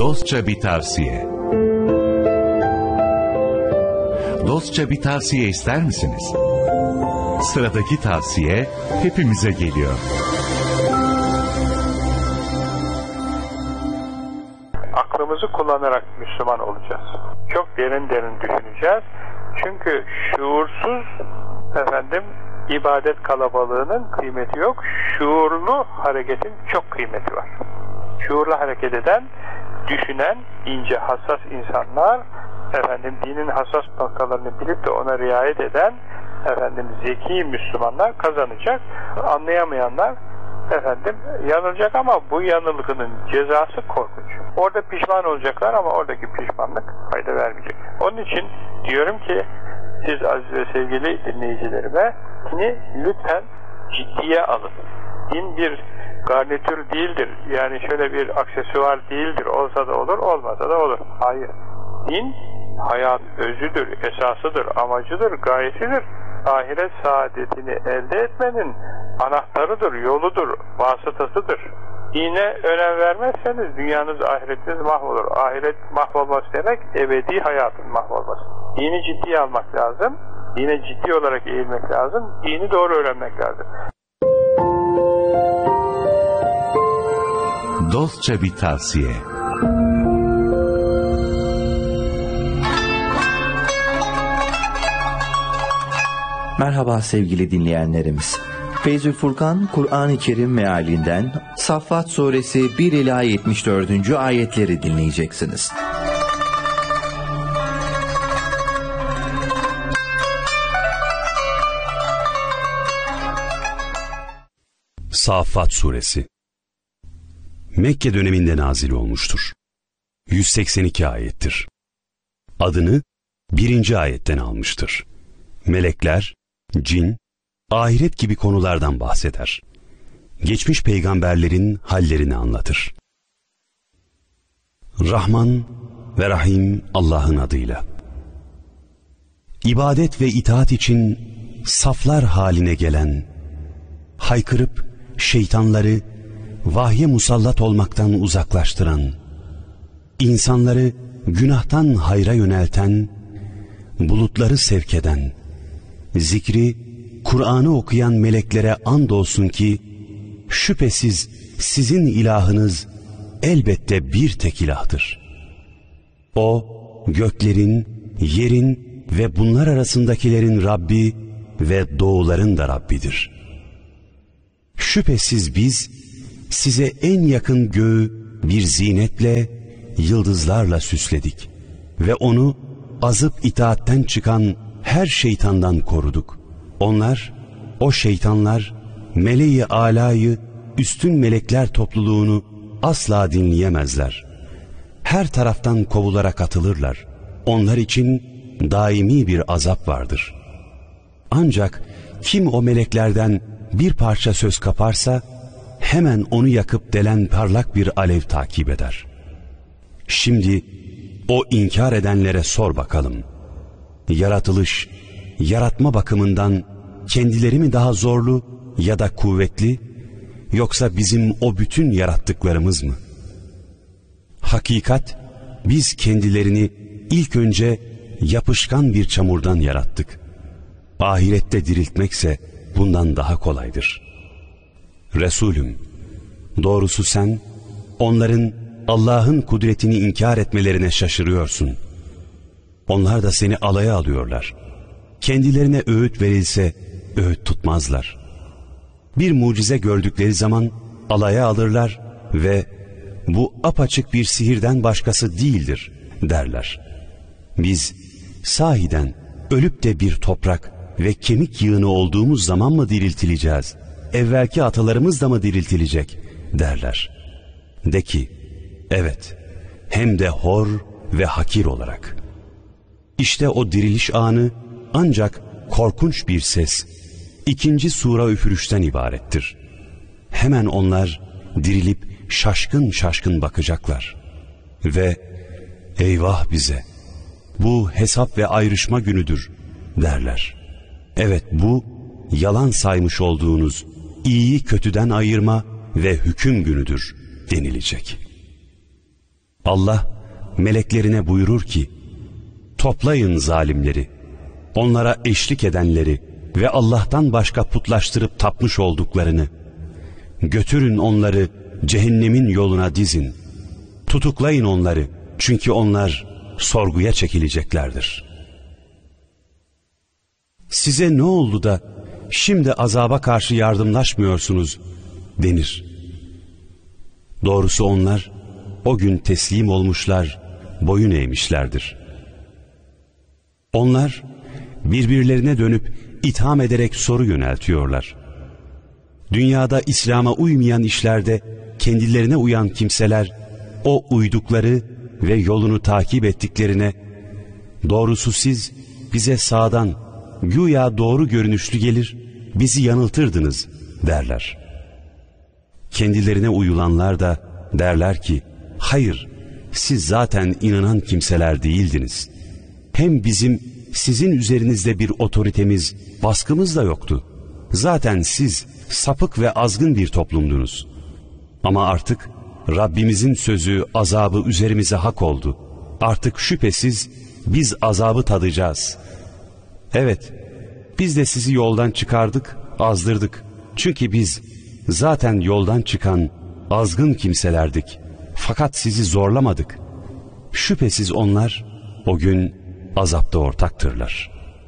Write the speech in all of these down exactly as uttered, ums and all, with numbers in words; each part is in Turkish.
Dostça bir tavsiye. Dostça bir tavsiye ister misiniz? Sıradaki tavsiye hepimize geliyor. Aklımızı kullanarak Müslüman olacağız. Çok derin derin düşüneceğiz. Çünkü şuursuz efendim ibadet kalabalığının kıymeti yok. Şuurlu hareketin çok kıymeti var. Şuurlu hareket eden, düşünen, ince, hassas insanlar, efendim dinin hassas noktalarını bilip de ona riayet eden, efendim zeki Müslümanlar kazanacak. Anlayamayanlar efendim yanılacak ama bu yanılgının cezası korkunç. Orada pişman olacaklar ama oradaki pişmanlık fayda vermeyecek. Onun için diyorum ki siz aziz ve sevgili dinleyicilerime dini lütfen ciddiye alın. Din bir garnitür değildir. Yani şöyle bir aksesuar değildir. Olsa da olur, olmasa da olur. Hayır. Din hayat özüdür, esasıdır, amacıdır, gayesidir. Ahiret saadetini elde etmenin anahtarıdır, yoludur, vasıtasıdır. Dine önem vermezseniz dünyanız, ahiretiniz mahvolur. Ahiret mahvolması demek ebedi hayatın mahvolması. Dini ciddiye almak lazım. Dine ciddi olarak eğilmek lazım. Dini doğru öğrenmek lazım. Dostça bir tavsiye. Merhaba sevgili dinleyenlerimiz. Feyzül Furkan, Kur'an-ı Kerim mealinden Saffat suresi bir ila yetmiş dördüncü ayetleri dinleyeceksiniz. Saffat suresi Mekke döneminde nazil olmuştur. yüz seksen iki ayettir. Adını birinci ayetten almıştır. Melekler, cin, ahiret gibi konulardan bahseder. Geçmiş peygamberlerin hallerini anlatır. Rahman ve Rahim Allah'ın adıyla. İbadet ve itaat için saflar haline gelen, haykırıp şeytanları vahye musallat olmaktan uzaklaştıran, insanları günahtan hayra yönelten, bulutları sevk eden, zikri, Kur'an'ı okuyan meleklere andolsun ki, şüphesiz sizin ilahınız elbette bir tek ilahtır. O, göklerin, yerin ve bunlar arasındakilerin Rabbi ve doğuların da Rabbidir. Şüphesiz biz, size en yakın göğü bir zinetle, yıldızlarla süsledik ve onu azıp itaatten çıkan her şeytandan koruduk. Onlar, o şeytanlar, meleği alayı, üstün melekler topluluğunu asla dinleyemezler. Her taraftan kovularak atılırlar. Onlar için daimi bir azap vardır. Ancak kim o meleklerden bir parça söz kaparsa, hemen onu yakıp delen parlak bir alev takip eder. Şimdi o inkar edenlere sor bakalım. Yaratılış, yaratma bakımından kendileri mi daha zorlu ya da kuvvetli, yoksa bizim o bütün yarattıklarımız mı? Hakikat, biz kendilerini ilk önce yapışkan bir çamurdan yarattık. Ahirette diriltmekse bundan daha kolaydır. Resulüm, doğrusu sen onların Allah'ın kudretini inkar etmelerine şaşırıyorsun. Onlar da seni alaya alıyorlar. Kendilerine öğüt verilse öğüt tutmazlar. Bir mucize gördükleri zaman alaya alırlar ve bu apaçık bir sihirden başkası değildir derler. Biz sahiden ölüp de bir toprak ve kemik yığını olduğumuz zaman mı diriltileceğiz? Evvelki atalarımız da mı diriltilecek derler. De ki, evet, hem de hor ve hakir olarak. İşte o diriliş anı ancak korkunç bir ses, ikinci sura üfürüşten ibarettir. Hemen onlar dirilip şaşkın şaşkın bakacaklar. Ve eyvah bize, bu hesap ve ayrışma günüdür derler. Evet, bu yalan saymış olduğunuz iyiyi kötüden ayırma ve hüküm günüdür denilecek. Allah meleklerine buyurur ki, toplayın zalimleri, onlara eşlik edenleri ve Allah'tan başka putlaştırıp tapmış olduklarını, götürün onları cehennemin yoluna dizin, tutuklayın onları, çünkü onlar sorguya çekileceklerdir. Size ne oldu da şimdi azaba karşı yardımlaşmıyorsunuz denir. Doğrusu onlar o gün teslim olmuşlar, boyun eğmişlerdir. Onlar birbirlerine dönüp itham ederek soru yöneltiyorlar. Dünyada İslam'a uymayan işlerde kendilerine uyan kimseler o uydukları ve yolunu takip ettiklerine, doğrusu siz bize sağdan güya doğru görünüşlü gelir bizi yanıltırdınız derler. Kendilerine uyulanlar da derler ki, hayır, siz zaten inanan kimseler değildiniz. Hem bizim sizin üzerinizde bir otoritemiz, baskımız da yoktu. Zaten siz sapık ve azgın bir toplumdunuz. Ama artık Rabbimizin sözü, azabı üzerimize hak oldu. Artık şüphesiz biz azabı tadacağız. Evet, biz de sizi yoldan çıkardık, azdırdık. Çünkü biz zaten yoldan çıkan azgın kimselerdik. Fakat sizi zorlamadık. Şüphesiz onlar o gün azapta ortaktırlar.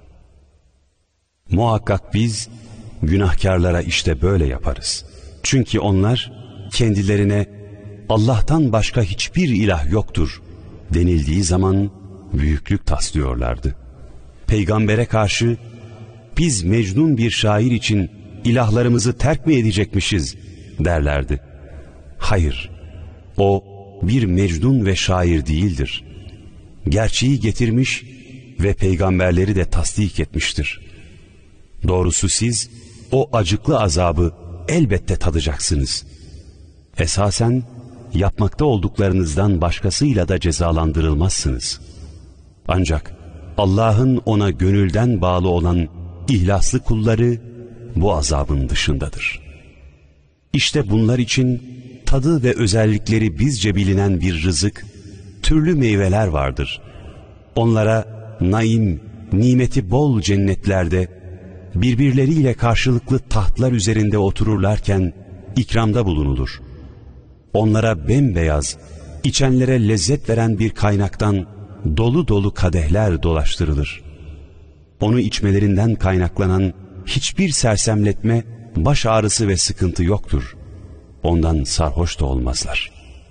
Muhakkak biz günahkarlara işte böyle yaparız. Çünkü onlar kendilerine Allah'tan başka hiçbir ilah yoktur denildiği zaman büyüklük taslıyorlardı. Peygambere karşı biz mecnun bir şair için ilahlarımızı terk mi edecekmişiz derlerdi. Hayır, o bir mecnun ve şair değildir. Gerçeği getirmiş ve peygamberleri de tasdik etmiştir. Doğrusu siz o acıklı azabı elbette tadacaksınız. Esasen yapmakta olduklarınızdan başkasıyla da cezalandırılmazsınız. Ancak Allah'ın ona gönülden bağlı olan ihlaslı kulları bu azabın dışındadır. İşte bunlar için tadı ve özellikleri bizce bilinen bir rızık, türlü meyveler vardır. Onlara naim, nimeti bol cennetlerde birbirleriyle karşılıklı tahtlar üzerinde otururlarken ikramda bulunulur. Onlara bembeyaz, içenlere lezzet veren bir kaynaktan dolu dolu kadehler dolaştırılır. Onu içmelerinden kaynaklanan hiçbir sersemletme, baş ağrısı ve sıkıntı yoktur. Ondan sarhoş da olmazlar.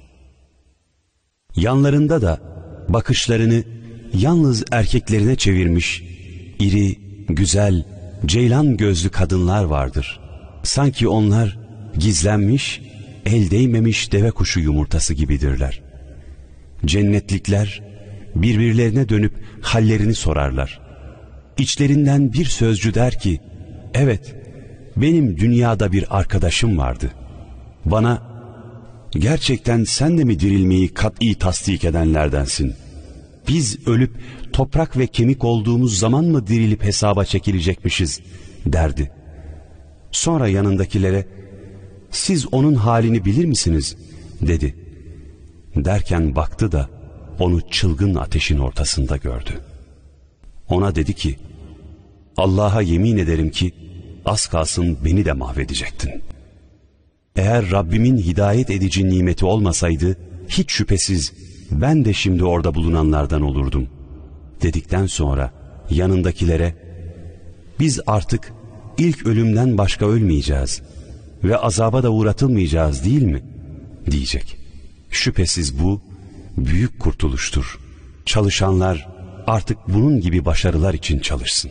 Yanlarında da bakışlarını yalnız erkeklerine çevirmiş, iri, güzel, ceylan gözlü kadınlar vardır. Sanki onlar gizlenmiş, el değmemiş deve kuşu yumurtası gibidirler. Cennetlikler birbirlerine dönüp hallerini sorarlar. İçlerinden bir sözcü der ki, evet, benim dünyada bir arkadaşım vardı. Bana, gerçekten sen de mi dirilmeyi kat'i tasdik edenlerdensin? Biz ölüp toprak ve kemik olduğumuz zaman mı dirilip hesaba çekilecekmişiz derdi. Sonra yanındakilere, siz onun halini bilir misiniz dedi. Derken baktı da onu çılgın ateşin ortasında gördü. Ona dedi ki, Allah'a yemin ederim ki az kalsın beni de mahvedecektin. Eğer Rabbimin hidayet edici nimeti olmasaydı hiç şüphesiz ben de şimdi orada bulunanlardan olurdum. Dedikten sonra yanındakilere, biz artık ilk ölümden başka ölmeyeceğiz ve azaba da uğratılmayacağız değil mi diyecek. Şüphesiz bu büyük kurtuluştur. Çalışanlar artık bunun gibi başarılar için çalışsın.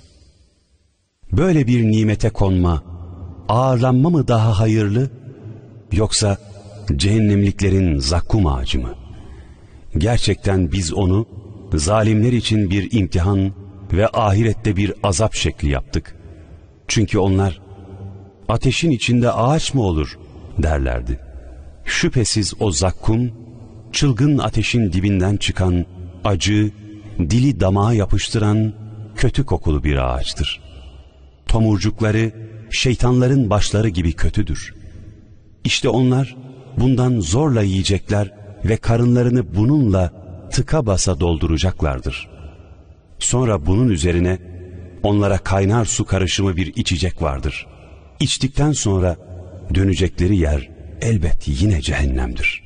Böyle bir nimete konma, ağırlanma mı daha hayırlı, yoksa cehennemliklerin zakkum ağacı mı? Gerçekten biz onu zalimler için bir imtihan ve ahirette bir azap şekli yaptık. Çünkü onlar, ateşin içinde ağaç mı olur derlerdi. Şüphesiz o zakkum, çılgın ateşin dibinden çıkan, acı, dili damağa yapıştıran, kötü kokulu bir ağaçtır. Tomurcukları, şeytanların başları gibi kötüdür. İşte onlar bundan zorla yiyecekler ve karınlarını bununla tıka basa dolduracaklardır. Sonra bunun üzerine onlara kaynar su karışımı bir içecek vardır. İçtikten sonra dönecekleri yer elbet yine cehennemdir.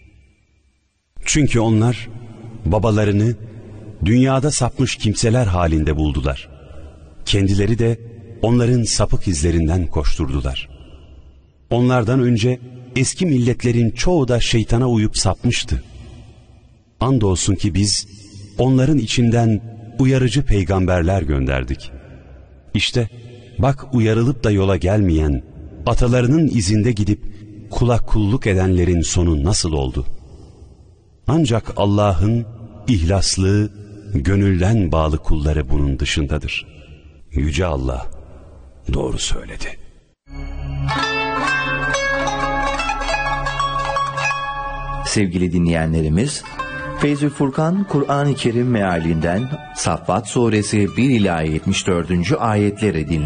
Çünkü onlar babalarını dünyada sapmış kimseler halinde buldular. Kendileri de onların sapık izlerinden koşturdular. Onlardan önce eski milletlerin çoğu da şeytana uyup sapmıştı. Andolsun ki biz onların içinden uyarıcı peygamberler gönderdik. İşte bak, uyarılıp da yola gelmeyen, atalarının izinde gidip kula kulluk edenlerin sonu nasıl oldu? Ancak Allah'ın ihlaslı, gönülden bağlı kulları bunun dışındadır. Yüce Allah doğru söyledi. Sevgili dinleyenlerimiz, Feyzül Furkan Kur'an-ı Kerim mealinden Saffat Suresi bir ila yetmiş dördüncü ayetleri dinlediniz.